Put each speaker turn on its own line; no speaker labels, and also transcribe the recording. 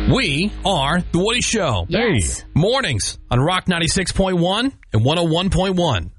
We are The Woody Show.
Yes.
Mornings on Rock 96.1 and 101.1.